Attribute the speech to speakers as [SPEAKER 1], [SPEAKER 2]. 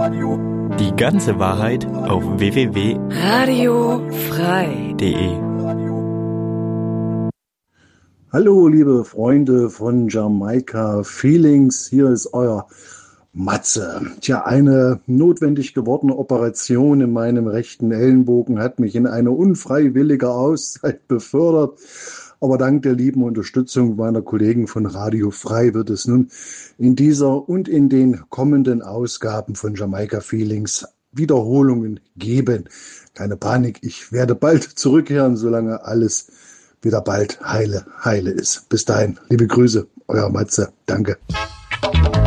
[SPEAKER 1] Die ganze Wahrheit auf www.radiofrei.de.
[SPEAKER 2] Hallo liebe Freunde von Jamaika Feelings, hier ist euer Matze. Tja, eine notwendig gewordene Operation in meinem rechten Ellenbogen hat mich in eine unfreiwillige Auszeit befördert. Aber dank der lieben Unterstützung meiner Kollegen von Radio Frei wird es nun in dieser und in den kommenden Ausgaben von Jamaika Feelings Wiederholungen geben. Keine Panik, ich werde bald zurückkehren, solange alles wieder bald heile ist. Bis dahin, liebe Grüße, euer Matze. Danke.